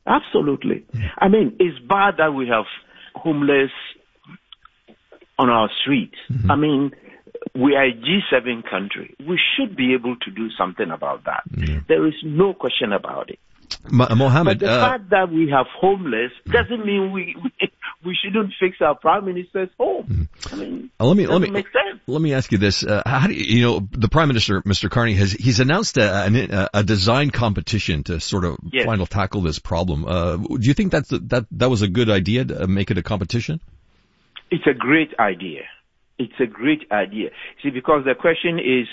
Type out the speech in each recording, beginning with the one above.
Absolutely. I mean, it's bad that we have homeless on our streets. Mm-hmm. I mean, we are a G7 country. We should be able to do something about that. Yeah. There is no question about it. Mohammed, but the fact that we have homeless doesn't mean we shouldn't fix our prime minister's home. I mean, let me ask you this: how do you, the Prime Minister, Mr. Carney, he's announced a design competition to sort of tackle this problem. Do you think that was a good idea to make it a competition? It's a great idea. It's a great idea. See, because the question is,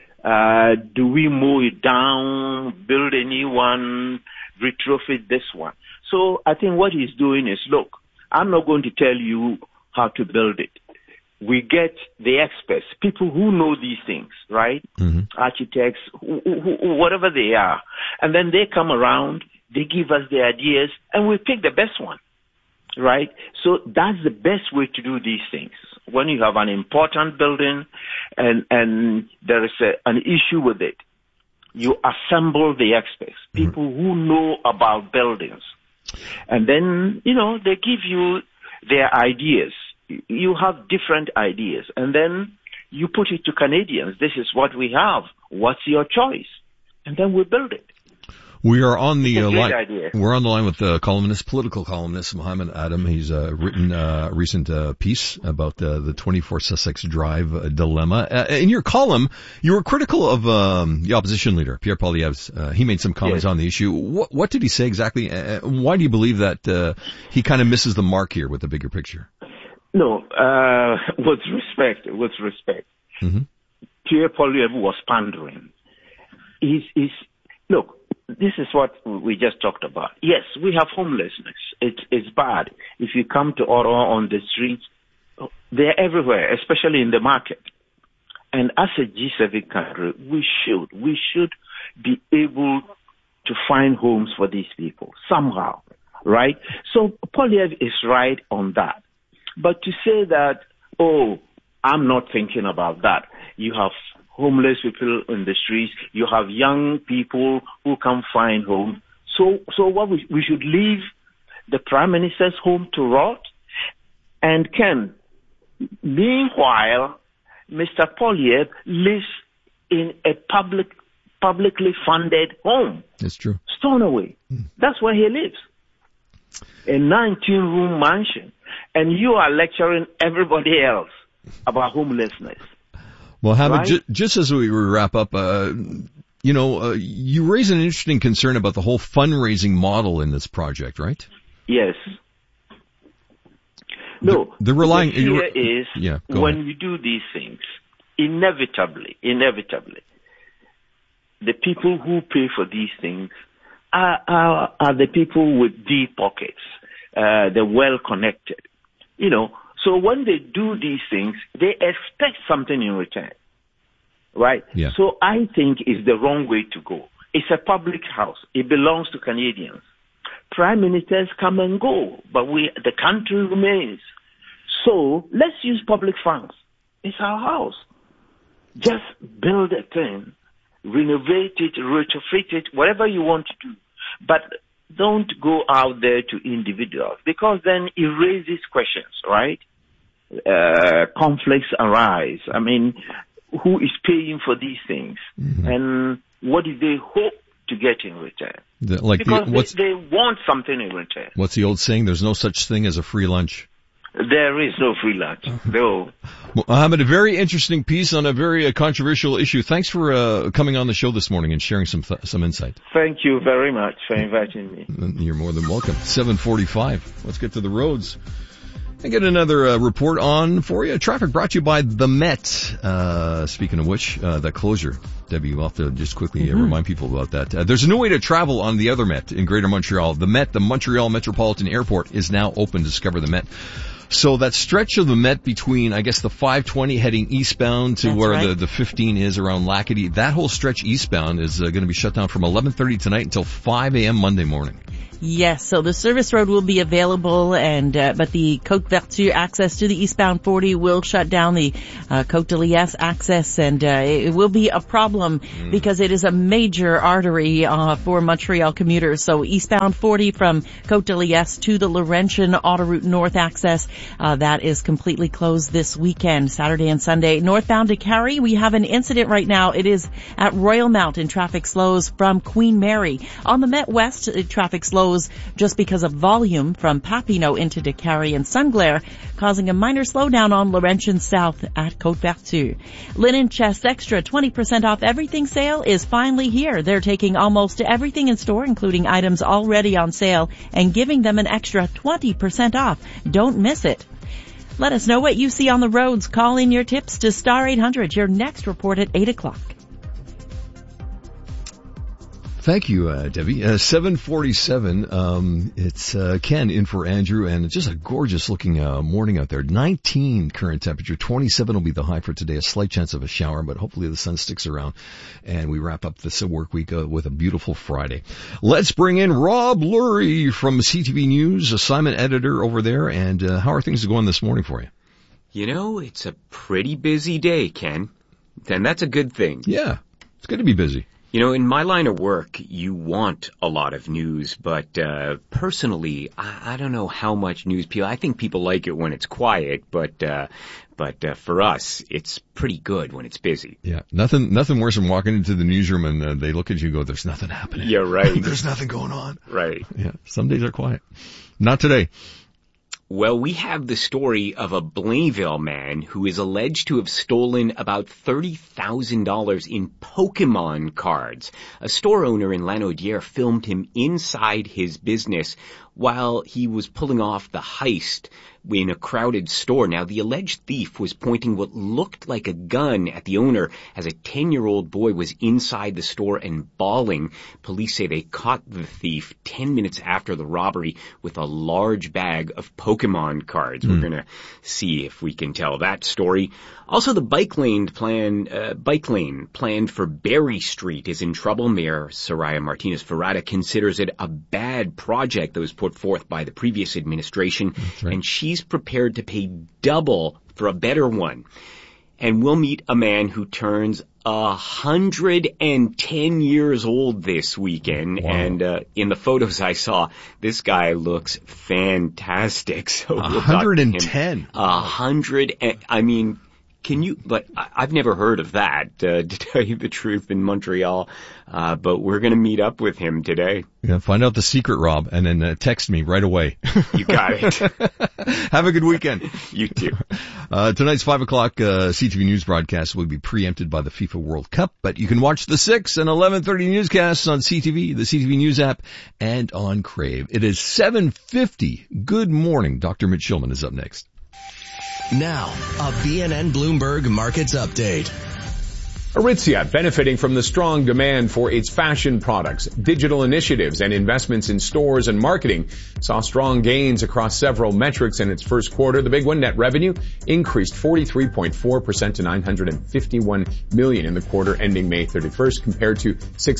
do we mow it down, build a new one, retrofit this one? So I think what he's doing is, look, I'm not going to tell you how to build it. We get the experts, people who know these things, right? Mm-hmm. Architects, whatever they are. And then they come around, they give us the ideas, and we pick the best one, right? So that's the best way to do these things. When you have an important building and there is an issue with it, you assemble the experts, people who know about buildings. And then, they give you their ideas. You have different ideas. And then you put it to Canadians. This is what we have. What's your choice? And then we build it. We are on the line. Idea. We're on the line with the political columnist Mohammed Adam. He's written a recent piece about the 24 Sussex Drive dilemma. In your column, you were critical of the opposition leader, Pierre Poilievre. He made some comments on the issue. What did he say exactly? Why do you believe that he kind of misses the mark here with the bigger picture? No, with respect. Mm-hmm. Pierre Poilievre was pandering. Look. This is what we just talked about. Yes, we have homelessness. It's bad. If you come to Ottawa on the streets, they're everywhere, especially in the market. And as a G7 country, we should be able to find homes for these people somehow, right? So Poilievre is right on that. But to say that, I'm not thinking about that. You have homeless people in the streets. You have young people who can't find home. So what we should leave the Prime Minister's home to rot? And meanwhile, Mr. Poilievre lives in a publicly funded home. That's true. Stornoway. That's where he lives. A 19-room mansion. And you are lecturing everybody else about homelessness. Well, Mohammed, just as we wrap up, you raise an interesting concern about the whole fundraising model in this project, right? Yes. No, the relying the fear is when ahead. you do these things, inevitably, the people who pay for these things are the people with deep pockets, the well-connected, So when they do these things, they expect something in return, right? Yeah. So I think it's the wrong way to go. It's a public house. It belongs to Canadians. Prime ministers come and go, but the country remains. So let's use public funds. It's our house. Just build a thing, renovate it, retrofit it, whatever you want to do. But don't go out there to individuals, because then it raises questions, right? Conflicts arise. I mean, who is paying for these things? Mm-hmm. And what do they hope to get in return? Because they want something in return. What's the old saying? There's no such thing as a free lunch. There is no free lunch. No. Mohammed, a very interesting piece on a very controversial issue. Thanks for coming on the show this morning and sharing some insight. Thank you very much for inviting me. You're more than welcome. 7:45. Let's get to the roads and get another report on for you. Traffic brought to you by the Met. Speaking of which, that closure, Debbie, you'll have to just quickly remind people about that. There's a new way to travel on the other Met in Greater Montreal. The Met, the Montreal Metropolitan Airport, is now open. Discover the Met. So that stretch of the Met between, I guess, the 520 heading eastbound to the 15 is around Lackady, that whole stretch eastbound is going to be shut down from 11:30 tonight until 5 a.m. Monday morning. Yes, so the service road will be available, and but the Côte Vertu access to the eastbound 40 will shut down the Côte de Liesse access, and it will be a problem because it is a major artery for Montreal commuters. So eastbound 40 from Côte de Liesse to the Laurentian Autoroute North access, that is completely closed this weekend, Saturday and Sunday. Northbound to Carrie, we have an incident right now. It is at Royal Mount, and traffic slows from Queen Mary. On the Met West, traffic slows just because of volume from Papineau into Décarie and Sunglaire, causing a minor slowdown on Laurentian South at Côte Vertu. Linen Chest Extra 20% off everything sale is finally here. They're taking almost everything in store, including items already on sale, and giving them an extra 20% off. Don't miss it. Let us know what you see on the roads. Call in your tips to Star 800. Your next report at 8 o'clock. Thank you, Debbie. 7:47. It's Ken in for Andrew, and it's just a gorgeous looking morning out there. 19 current temperature, 27 will be the high for today. A slight chance of a shower, but hopefully the sun sticks around, and we wrap up this work week with a beautiful Friday. Let's bring in Rob Lurie from CTV News, assignment editor over there. And how are things going this morning for you? You know, it's a pretty busy day, Ken, and that's a good thing. Yeah, it's good to be busy. You know, in my line of work, you want a lot of news, but personally, I don't know how much news I think people like it when it's quiet, but for us, it's pretty good when it's busy. Yeah, nothing worse than walking into the newsroom and they look at you and go, "There's nothing happening." Yeah, right. There's nothing going on. Right. Yeah, some days are quiet. Not today. Well, we have the story of a Blainville man who is alleged to have stolen about $30,000 in Pokemon cards. A store owner in Lanaudière filmed him inside his business while he was pulling off the heist in a crowded store. Now, the alleged thief was pointing what looked like a gun at the owner as a 10-year-old boy was inside the store and bawling. Police say they caught the thief 10 minutes after the robbery with a large bag of Pokemon cards. We're going to see if we can tell that story. Also, the bike lane planned for Berry Street is in trouble. Mayor Soraya Martinez-Ferrada considers it a bad project that was put forth by the previous administration, right. And she's prepared to pay double for a better one. And we'll meet a man who turns 110 years old this weekend. Wow. And in the photos I saw, this guy looks fantastic. So 110. 100. I mean, but I've never heard of that, to tell you the truth, in Montreal. But we're going to meet up with him today. Yeah, find out the secret, Rob, and then text me right away. You got it. Have a good weekend. You too. Tonight's 5 o'clock CTV News broadcast will be preempted by the FIFA World Cup, but you can watch the 6 and 11:30 newscasts on CTV, the CTV News app, and on Crave. It is 7:50. Good morning. Dr. Mitch Shulman is up next. Now, a BNN Bloomberg Markets Update. Aritzia, benefiting from the strong demand for its fashion products, digital initiatives, and investments in stores and marketing, saw strong gains across several metrics in its first quarter. The big one, net revenue, increased 43.4% to $951 million in the quarter ending May 31st, compared to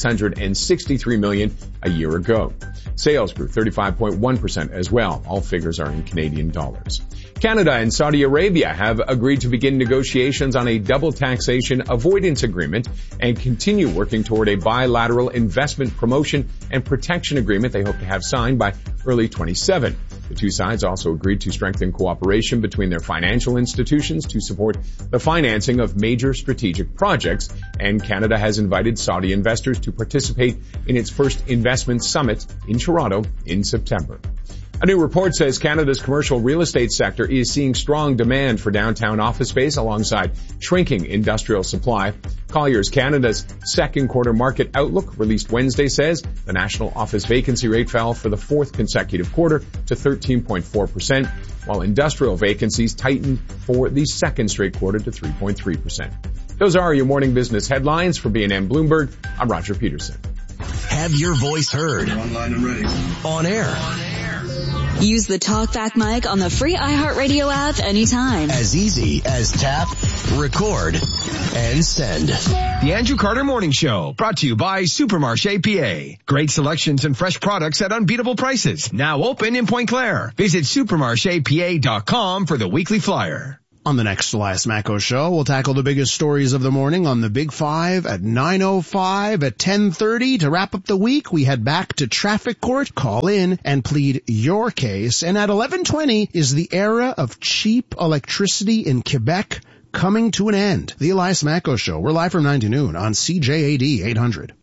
$663 million a year ago. Sales grew 35.1% as well. All figures are in Canadian dollars. Canada and Saudi Arabia have agreed to begin negotiations on a double taxation avoidance agreement and continue working toward a bilateral investment promotion and protection agreement they hope to have signed by early 2027. The two sides also agreed to strengthen cooperation between their financial institutions to support the financing of major strategic projects, and Canada has invited Saudi investors to participate in its first investment summit in Toronto in September. A new report says Canada's commercial real estate sector is seeing strong demand for downtown office space alongside shrinking industrial supply. Colliers Canada's second quarter market outlook, released Wednesday, says the national office vacancy rate fell for the fourth consecutive quarter to 13.4%, while industrial vacancies tightened for the second straight quarter to 3.3%. Those are your morning business headlines. For BNN Bloomberg, I'm Roger Peterson. Have your voice heard. Online and ready. On air. Use the TalkBack mic on the free iHeartRadio app anytime. As easy as tap, record, and send. The Andrew Carter Morning Show, brought to you by Supermarché PA. Great selections and fresh products at unbeatable prices. Now open in Point Claire. Visit supermarchepa.com for the weekly flyer. On the next Elias Macko Show, we'll tackle the biggest stories of the morning on the Big Five at 9:05, at 10:30. To wrap up the week, we head back to traffic court, call in, and plead your case. And at 11:20 is the era of cheap electricity in Quebec coming to an end. The Elias Macko Show. We're live from 9 to noon on CJAD 800.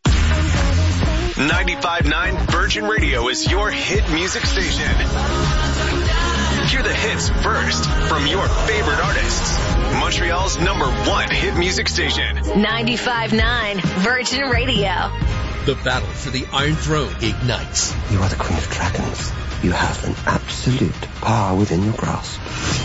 95.9 Virgin Radio is your hit music station. Hear the hits first from your favorite artists. Montreal's #1 hit music station. 95.9 Virgin Radio. The battle for the Iron Throne ignites. You are the Queen of Dragons. You have an absolute power within your grasp.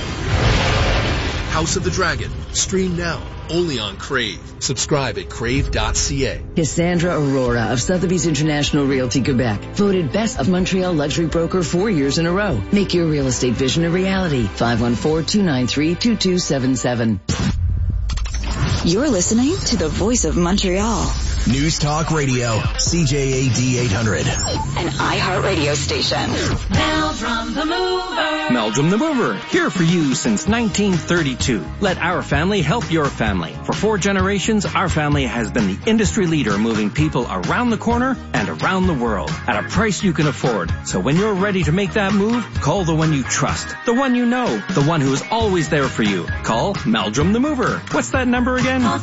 House of the Dragon. Stream now. Only on Crave. Subscribe at crave.ca. Cassandra Aurora of Sotheby's International Realty Quebec. Voted Best of Montreal Luxury Broker 4 years in a row. Make your real estate vision a reality. 514-293-2277. You're listening to the Voice of Montreal. News Talk Radio. CJAD 800. An iHeartRadio station. Meldrum the Mover. Meldrum the Mover. Here for you since 1932. Let our family help your family. For 4 generations, our family has been the industry leader moving people around the corner and around the world at a price you can afford. So when you're ready to make that move, call the one you trust, the one you know, the one who is always there for you. Call Meldrum the Mover. What's that number again? Call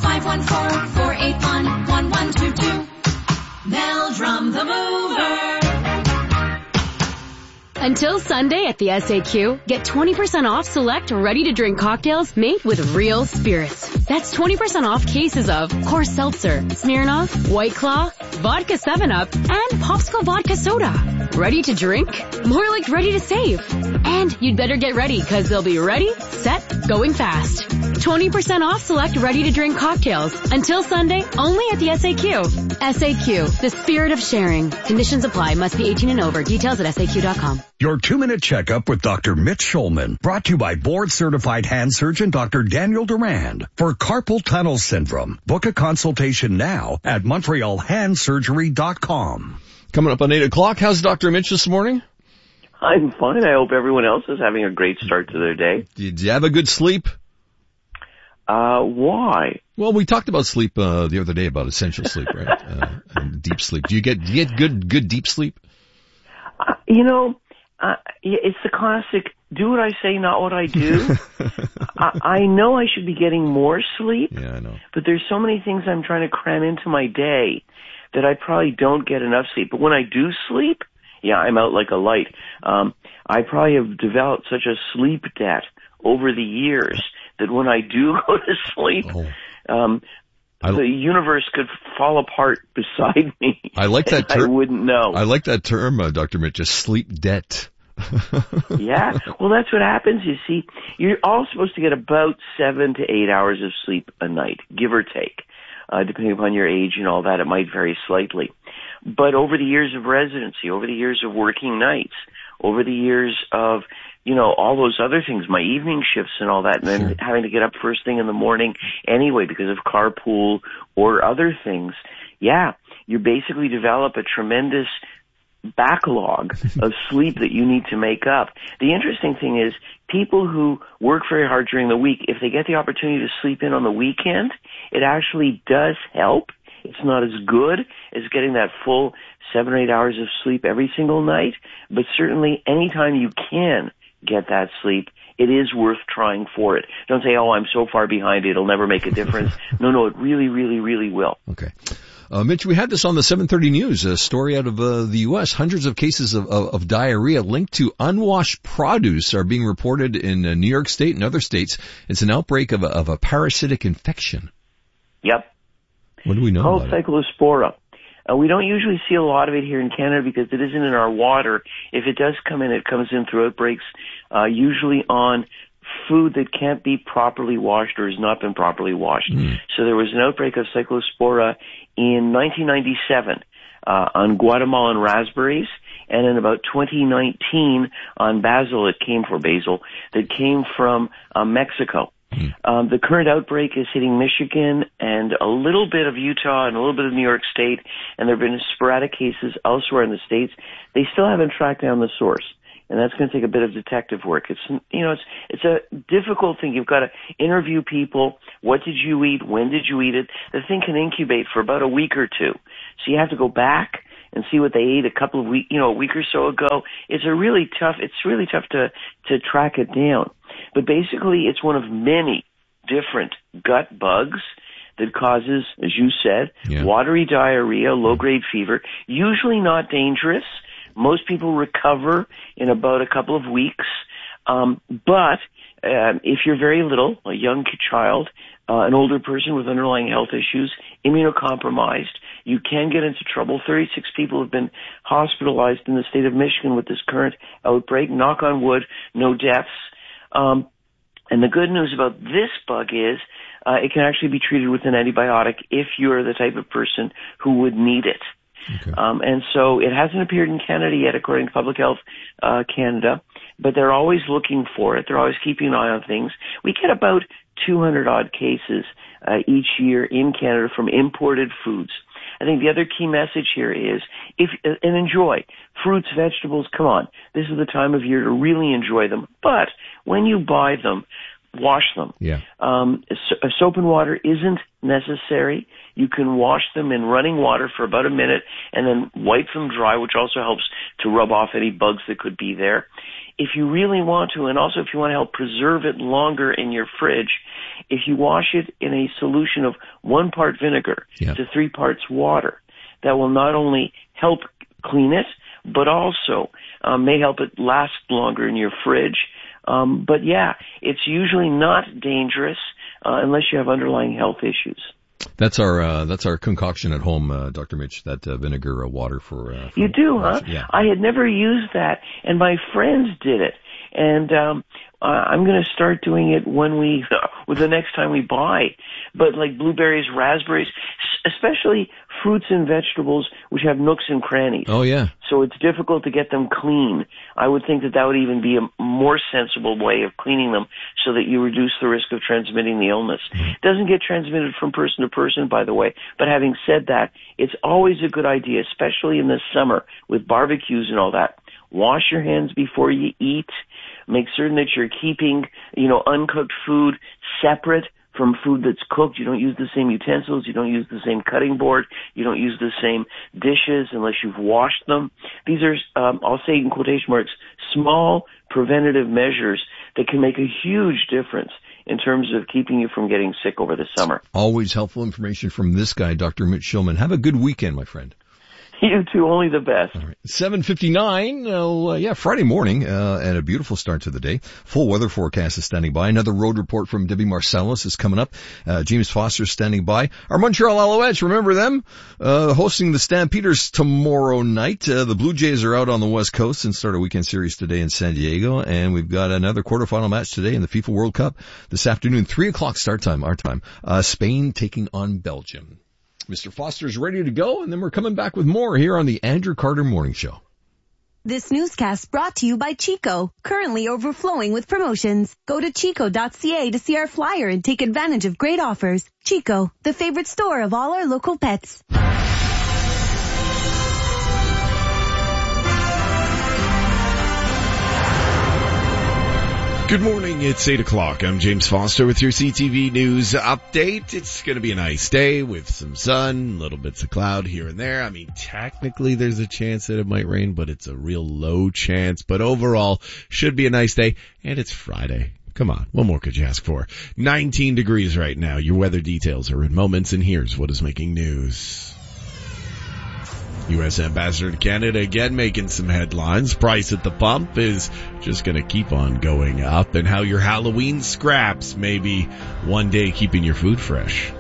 514-481-1122. Meldrum the Mover. Until Sunday at the SAQ, get 20% off select ready-to-drink cocktails made with real spirits. That's 20% off cases of Coors Seltzer, Smirnoff, White Claw, Vodka 7-Up, and Popsicle Vodka Soda. Ready to drink? More like ready to save. And you'd better get ready because they'll be ready, set, going fast. 20% off select ready-to-drink cocktails. Until Sunday, only at the SAQ. SAQ, the spirit of sharing. Conditions apply. Must be 18 and over. Details at SAQ.com. Your 2-minute checkup with Dr. Mitch Schulman, brought to you by board-certified hand surgeon Dr. Daniel Durand. For carpal tunnel syndrome, book a consultation now at MontrealHandSurgery.com. Coming up on 8 o'clock, how's Dr. Mitch this morning? I'm fine. I hope everyone else is having a great start to their day. Did you have a good sleep? Why? Well, we talked about sleep the other day, about essential sleep, right? And deep sleep. Do you get good deep sleep? It's the classic, do what I say, not what I do. I know I should be getting more sleep. Yeah, I know. But there's so many things I'm trying to cram into my day that I probably don't get enough sleep. But when I do sleep, yeah, I'm out like a light. I probably have developed such a sleep debt over the years that when I do go to sleep, the universe could fall apart beside me. I like that term. I wouldn't know. I like that term, Dr. Mitch, a sleep debt. Yeah. Well, that's what happens. You see, you're all supposed to get about 7 to 8 hours of sleep a night, give or take. Depending upon your age and all that, it might vary slightly. But over the years of residency, over the years of working nights, over the years of, all those other things, my evening shifts and all that, and then having to get up first thing in the morning anyway because of carpool or other things, yeah, you basically develop a tremendous backlog of sleep that you need to make up. The interesting thing is people who work very hard during the week, if they get the opportunity to sleep in on the weekend, it actually does help. It's not as good as getting that full 7 or 8 hours of sleep every single night, but certainly anytime you can get that sleep, it is worth trying for it. Don't say, I'm so far behind, it'll never make a difference. No, it really, really, really will. Okay. Mitch, we had this on the 7:30 News, a story out of the U.S. Hundreds of cases of diarrhea linked to unwashed produce are being reported in New York State and other states. It's an outbreak of a parasitic infection. Yep. What do we know called about it? Cyclospora. We don't usually see a lot of it here in Canada because it isn't in our water. If it does come in, it comes in through outbreaks, usually on food that can't be properly washed or has not been properly washed. So there was an outbreak of Cyclospora in 1997 on Guatemalan raspberries, and in about 2019 on basil that came from Mexico. The current outbreak is hitting Michigan and a little bit of Utah and a little bit of New York State, and there have been sporadic cases elsewhere in the states. They still haven't tracked down the source, and that's going to take a bit of detective work. It's a difficult thing. You've got to interview people. What did you eat? When did you eat it? The thing can incubate for about a week or two, so you have to go back and see what they ate a week or so ago. It's really tough to track it down. But basically, it's one of many different gut bugs that causes, as you said, watery diarrhea, low-grade fever, usually not dangerous. Most people recover in about a couple of weeks. But if you're very little, a young child, an older person with underlying health issues, immunocompromised, you can get into trouble. 36 people have been hospitalized in the state of Michigan with this current outbreak. Knock on wood, no deaths. And the good news about this bug is it can actually be treated with an antibiotic if you're the type of person who would need it. Okay. And so it hasn't appeared in Canada yet, according to Public Health Canada, but they're always looking for it. They're always keeping an eye on things. We get about 200-odd cases each year in Canada from imported foods. I think the other key message here is and enjoy fruits, vegetables. Come on. This is the time of year to really enjoy them. But when you buy them, wash them. Yeah. Soap and water isn't necessary. You can wash them in running water for about a minute and then wipe them dry, which also helps to rub off any bugs that could be there. If you really want to, and also if you want to help preserve it longer in your fridge, if you wash it in a solution of 1 part vinegar to 3 parts water, that will not only help clean it, but also may help it last longer in your fridge. But yeah, it's usually not dangerous unless you have underlying health issues. That's our concoction at home, Dr. Mitch, that vinegar water for you do, huh? Yeah. I had never used that, and my friends did it. And I'm going to start doing it with the next time we buy. But like blueberries, raspberries, especially fruits and vegetables which have nooks and crannies. Oh, yeah. So it's difficult to get them clean. I would think that would even be a more sensible way of cleaning them so that you reduce the risk of transmitting the illness. It doesn't get transmitted from person to person, by the way. But having said that, it's always a good idea, especially in the summer with barbecues and all that. Wash your hands before you eat. Make certain that you're keeping, uncooked food separate from food that's cooked. You don't use the same utensils. You don't use the same cutting board. You don't use the same dishes unless you've washed them. These are, I'll say in quotation marks, small preventative measures that can make a huge difference in terms of keeping you from getting sick over the summer. Always helpful information from this guy, Dr. Mitch Shulman. Have a good weekend, my friend. You too, only the best. All right. 7:59, Friday morning, and a beautiful start to the day. Full weather forecast is standing by. Another road report from Debbie Marcellus is coming up. James Foster is standing by. Our Montreal Alouettes, remember them? Hosting the Stampeders tomorrow night. The Blue Jays are out on the West Coast and start a weekend series today in San Diego. And we've got another quarterfinal match today in the FIFA World Cup this afternoon, 3:00 start time, our time. Spain taking on Belgium. Mr. Foster's ready to go, and then we're coming back with more here on the Andrew Carter Morning Show. This newscast brought to you by Chico, currently overflowing with promotions. Go to chico.ca to see our flyer and take advantage of great offers. Chico, the favorite store of all our local pets. Good morning, it's 8 o'clock. I'm James Foster with your CTV News update. It's going to be a nice day with some sun, little bits of cloud here and there. I mean, technically there's a chance that it might rain, but it's a real low chance. But overall, should be a nice day, and it's Friday. Come on, what more could you ask for? 19 degrees right now. Your weather details are in moments, and here's what is making news. U.S. Ambassador to Canada again making some headlines. Price at the pump is just going to keep on going up, and how your Halloween scraps may be one day keeping your food fresh.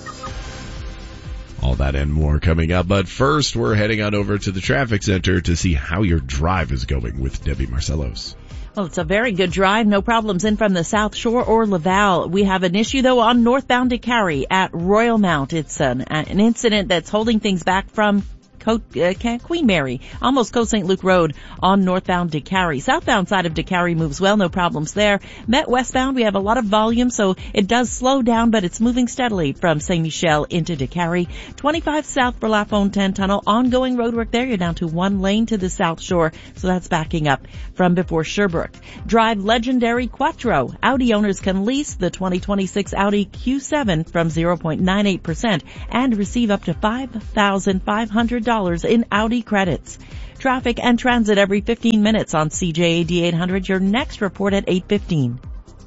All that and more coming up, but first we're heading on over to the traffic center to see how your drive is going with Debbie Marcellos. Well, it's a very good drive. No problems in from the South Shore or Laval. We have an issue, though, on northbound to Cary at Royal Mount. It's an incident that's holding things back from Queen Mary, almost Côte St. Luc Road on northbound Décarie. Southbound side of Décarie moves well, no problems there. Met westbound, we have a lot of volume, so it does slow down, but it's moving steadily from Saint Michel into Décarie. 25 south for La Fontaine Tunnel, ongoing roadwork there. You're down to one lane to the south shore, so that's backing up from before Sherbrooke. Drive legendary Quattro. Audi owners can lease the 2026 Audi Q7 from 0.98% and receive up to $5,500 in Audi credits. Traffic and transit every 15 minutes on CJAD 800. Your next report at 8:15.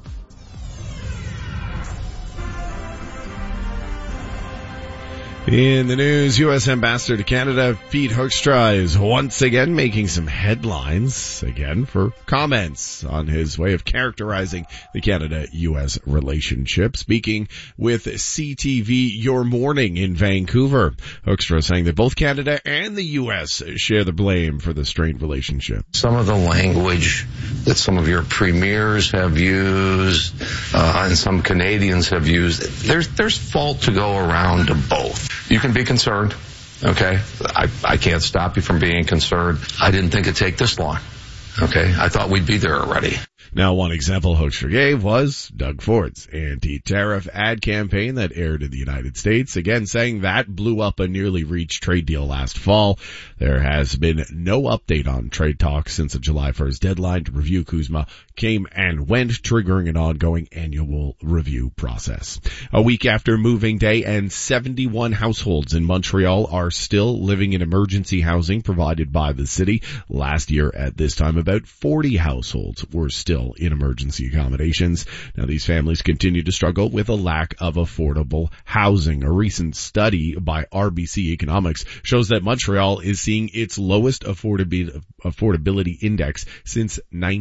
In the news, U.S. Ambassador to Canada Pete Hoekstra is once again making some headlines, again for comments on his way of characterizing the Canada-U.S. relationship. Speaking with CTV Your Morning in Vancouver, Hoekstra saying that both Canada and the U.S. share the blame for the strained relationship. Some of the language that some of your premiers have used, and some Canadians have used, there's fault to go around to both. You can be concerned, okay? I can't stop you from being concerned. I didn't think it'd take this long, okay? I thought we'd be there already. Now, one example Hoekstra gave was Doug Ford's anti-tariff ad campaign that aired in the United States, again saying that blew up a nearly reached trade deal last fall. There has been no update on trade talks since the July 1st deadline to review CUSMA came and went, triggering an ongoing annual review process. A week after moving day, and 71 households in Montreal are still living in emergency housing provided by the city. Last year at this time, about 40 households were still in emergency accommodations. Now, these families continue to struggle with a lack of affordable housing. A recent study by RBC Economics shows that Montreal is seeing its lowest affordability index since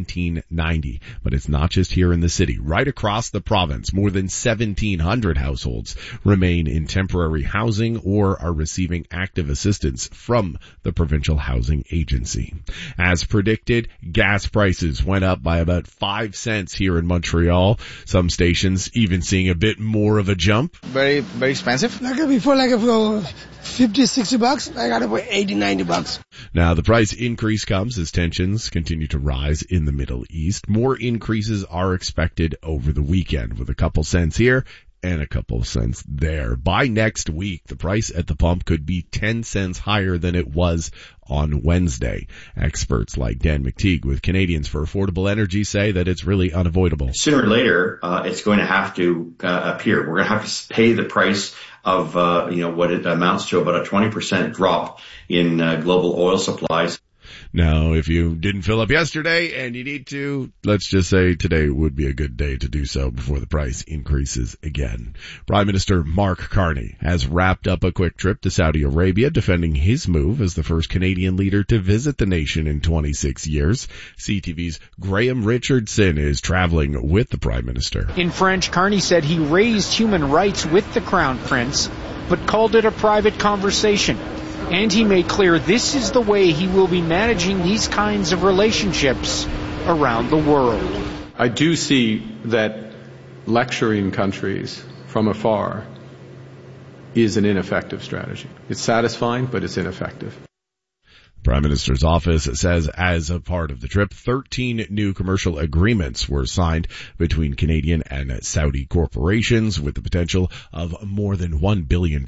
1990. But it's not just here in the city. Right across the province, more than 1,700 households remain in temporary housing or are receiving active assistance from the Provincial Housing Agency. As predicted, gas prices went up by about 5 cents here in Montreal. Some stations even seeing a bit more of a jump. Very, very expensive. Like before, for 50, 60 bucks, I got it for 80, 90 bucks. Now, the price increase comes as tensions continue to rise in the Middle East. More increases are expected over the weekend, with a couple cents here and a couple of cents there. By next week, the price at the pump could be 10 cents higher than it was on Wednesday. Experts like Dan McTeague with Canadians for Affordable Energy say that it's really unavoidable. Sooner or later, it's going to have to appear. We're going to have to pay the price of, what it amounts to about a 20% drop in global oil supplies. Now, if you didn't fill up yesterday and you need to, let's just say today would be a good day to do so before the price increases again. Prime Minister Mark Carney has wrapped up a quick trip to Saudi Arabia, defending his move as the first Canadian leader to visit the nation in 26 years. CTV's Graham Richardson is traveling with the Prime Minister. In French, Carney said he raised human rights with the Crown Prince, but called it a private conversation. And he made clear this is the way he will be managing these kinds of relationships around the world. I do see that lecturing countries from afar is an ineffective strategy. It's satisfying, but it's ineffective. Prime Minister's office says as a part of the trip, 13 new commercial agreements were signed between Canadian and Saudi corporations with the potential of more than $1 billion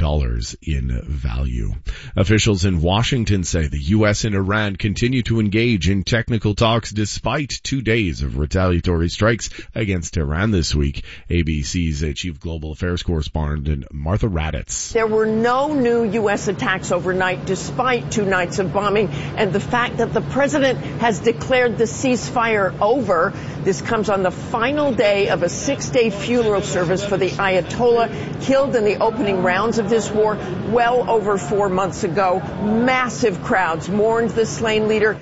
in value. Officials in Washington say the U.S. and Iran continue to engage in technical talks despite 2 days of retaliatory strikes against Tehran this week. ABC's Chief Global Affairs Correspondent Martha Raddatz. There were no new U.S. attacks overnight despite 2 nights of bombing. And the fact that the president has declared the ceasefire over, this comes on the final day of a 6-day funeral service for the Ayatollah killed in the opening rounds of this war well over 4 months ago. Massive crowds mourned the slain leader.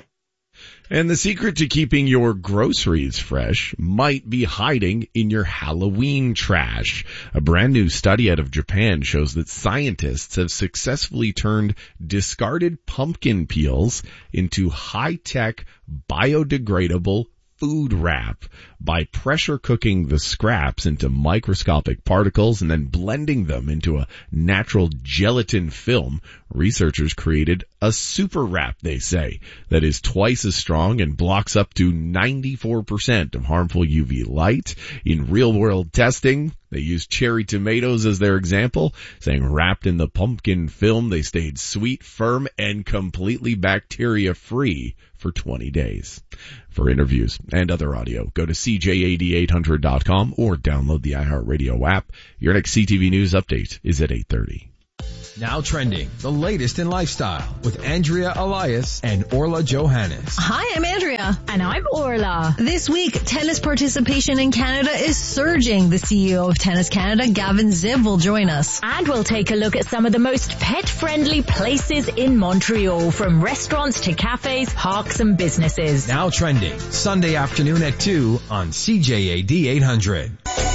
And the secret to keeping your groceries fresh might be hiding in your Halloween trash. A brand new study out of Japan shows that scientists have successfully turned discarded pumpkin peels into high-tech, biodegradable food wrap by pressure cooking the scraps into microscopic particles and then blending them into a natural gelatin film. Researchers created a super wrap, they say, that is twice as strong and blocks up to 94% of harmful UV light. In real-world testing, they used cherry tomatoes as their example, saying wrapped in the pumpkin film, they stayed sweet, firm, and completely bacteria-free for 20 days. For interviews and other audio, go to CJAD800.com or download the iHeartRadio app. Your next CTV News update is at 8:30. Now trending, the latest in lifestyle with Andrea Elias and Orla Johannes. Hi, I'm Andrea. And I'm Orla. This week, tennis participation in Canada is surging. The CEO of Tennis Canada, Gavin Zib, will join us. And we'll take a look at some of the most pet-friendly places in Montreal, from restaurants to cafes, parks and businesses. Now trending, Sunday afternoon at 2 on CJAD 800.